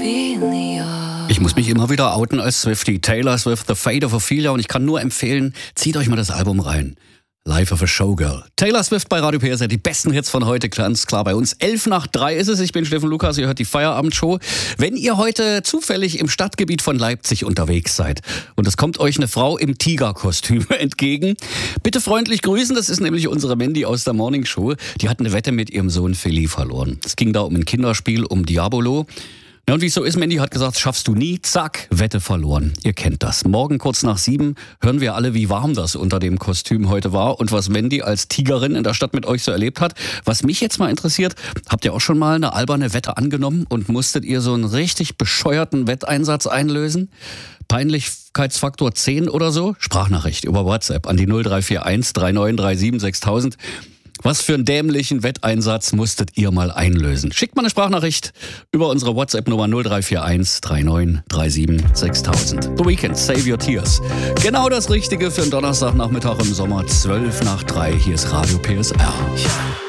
Ich muss mich immer wieder outen als Swiftie. Taylor Swift, The Fate of Ophelia. Und ich kann nur empfehlen, zieht euch mal das Album rein. Life of a Showgirl. Taylor Swift bei Radio PSR, die besten Hits von heute, ganz klar bei uns. 2:11 ist es, ich bin Steffen Lukas, ihr hört die Feierabendshow. Wenn ihr heute zufällig im Stadtgebiet von Leipzig unterwegs seid und es kommt euch eine Frau im Tigerkostüm entgegen, bitte freundlich grüßen, das ist nämlich unsere Mandy aus der Morning Show. Die hat eine Wette mit ihrem Sohn Philly verloren. Es ging da um ein Kinderspiel, um Diabolo. Na und wie es so ist, Mandy hat gesagt, schaffst du nie, zack, Wette verloren. Ihr kennt das. Morgen kurz nach 7 hören wir alle, wie warm das unter dem Kostüm heute war und was Mandy als Tigerin in der Stadt mit euch so erlebt hat. Was mich jetzt mal interessiert, habt ihr auch schon mal eine alberne Wette angenommen und musstet ihr so einen richtig bescheuerten Wetteinsatz einlösen? Peinlichkeitsfaktor 10 oder so? Sprachnachricht über WhatsApp an die 0341 3937 6000. Was für einen dämlichen Wetteinsatz musstet ihr mal einlösen? Schickt mal eine Sprachnachricht über unsere WhatsApp-Nummer 0341 3937 6000. The Weeknd, Save Your Tears. Genau das Richtige für einen Donnerstagnachmittag im Sommer, 2:12. Hier ist Radio PSR.